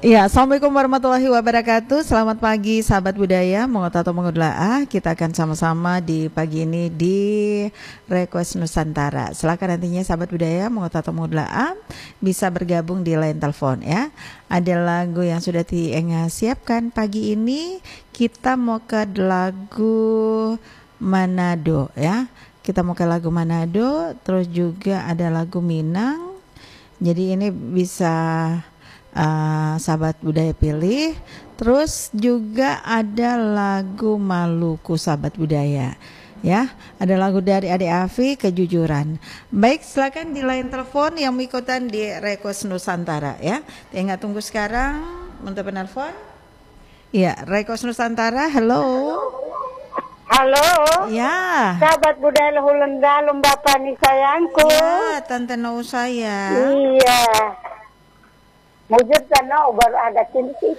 Ya, Assalamualaikum warahmatullahi wabarakatuh. Selamat pagi sahabat budaya, Mengotato Mengudlaah. Kita akan sama-sama di pagi ini di Request Nusantara. Silakan nantinya sahabat budaya, Mengotato Mengudlaah bisa bergabung di line telepon ya. Ada lagu yang sudah Tienga siapkan pagi ini. Kita mau ke lagu Manado ya. Kita mau ke lagu Manado, terus juga ada lagu Minang. Jadi ini bisa sahabat budaya pilih. Terus juga ada lagu Maluku sahabat budaya ya. Ada lagu dari Ade Afi Kejujuran. Baik, silakan di line telepon yang ikutan di Request Nusantara ya. Tinggal tunggu sekarang untuk penelpon. Iya, Request Nusantara. Halo. Halo. Ya. Sahabat budaya Luhulun Dalem Bapak nih sayangku. Ya, Tante Nau saya. Iya. Mujud sana baru ada cinti.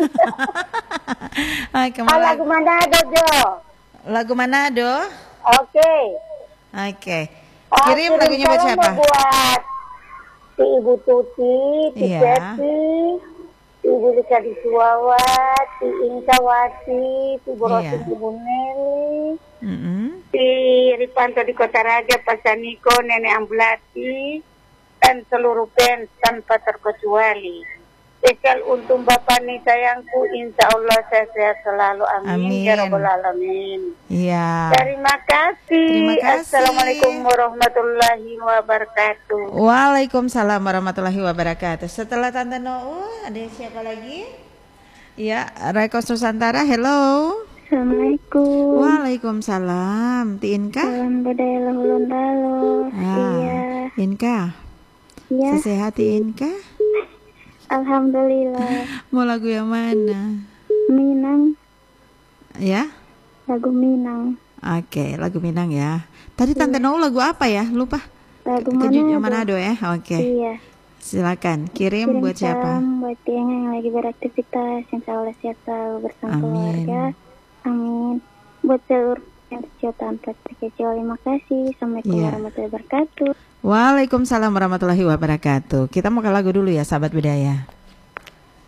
Lagu Manado Jo. Lagu Manado. Oke. Kirim lagunya buat siapa? Buat si Ibu Tuti, si Cepi, si Ibu Lika Disuawat, si Inkawati, si Borosin Ibu Neli, si Ripanto di Kota Raja, Pasaniko, Nenek Ambulati, dan seluruh fans tanpa terkecuali. Spesial untuk Bapak nih sayangku, insya Allah saya sehat selalu, amin. Ya Rabbal Alamin. Iya. Terima kasih. Assalamualaikum warahmatullahi wabarakatuh. Waalaikumsalam warahmatullahi wabarakatuh. Setelah Tante Noo, ada siapa lagi? Ya, Request Nusantara, hello. Assalamualaikum. Waalaikumsalam. Inka? Salam budaya Luhulun Dalem. Iya. Inka? Ya. Sehat Inka? Alhamdulillah. Mau lagu yang mana? Minang. Ya? Lagu Minang. Oke, lagu Minang ya. Tadi Tante Noo lagu apa ya? Lupa. Lagu Manado ya? Oke. Iya. Silakan kirim buat siapa? Salam buat yang lagi beraktivitas, insya Allah sehat selalu bersama keluarga. Amin. Buat seluruh yang tanpa terkecuali, terima kasih. Assalamualaikum warahmatullahi wabarakatuh. Waalaikumsalam warahmatullahi wabarakatuh. Kita mau ke lagu dulu ya sahabat budaya.